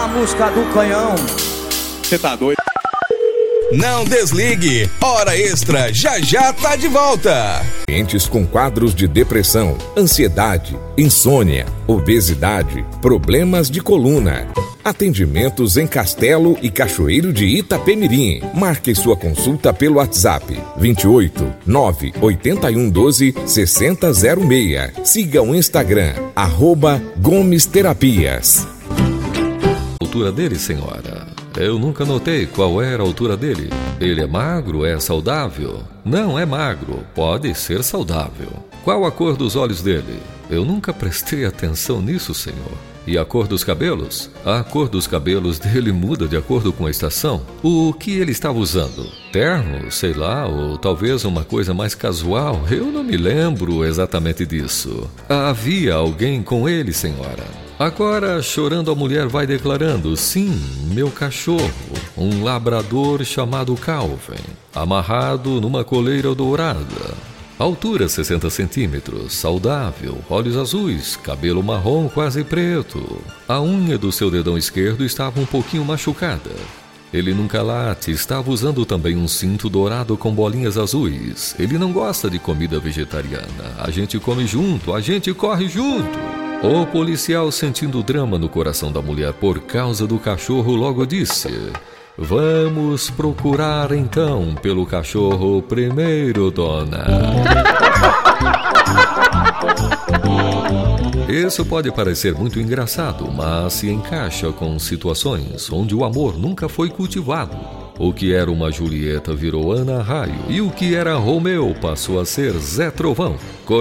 música do canhão. Você tá doido? Não desligue, Hora Extra já tá de volta. Pacientes com quadros de depressão, ansiedade, insônia, obesidade, problemas de coluna. Atendimentos em Castelo e Cachoeiro de Itapemirim. Marque sua consulta pelo WhatsApp 28 98112 6006. Siga o Instagram @Gomes Terapias. Altura dele, senhora? Eu nunca notei qual era a altura dele. Ele é magro? É saudável? Não é magro, pode ser saudável. Qual a cor dos olhos dele? Eu nunca prestei atenção nisso, senhor. E a cor dos cabelos? A cor dos cabelos dele muda de acordo com a estação. O que ele estava usando? Terno, sei lá, ou talvez uma coisa mais casual. Eu não me lembro exatamente disso. Havia alguém com ele, senhora? Agora, chorando, a mulher vai declarando: sim, meu cachorro, um labrador chamado Calvin, amarrado numa coleira dourada. Altura 60 centímetros, saudável, olhos azuis, cabelo marrom quase preto. A unha do seu dedão esquerdo estava um pouquinho machucada. Ele nunca late, estava usando também um cinto dourado com bolinhas azuis. Ele não gosta de comida vegetariana. A gente come junto, a gente corre junto. O policial, sentindo drama no coração da mulher por causa do cachorro, logo disse: vamos procurar então pelo cachorro primeiro, dona. Isso pode parecer muito engraçado, mas se encaixa com situações onde o amor nunca foi cultivado. O que era uma Julieta virou Ana Raio, e o que era Romeu passou a ser Zé Trovão.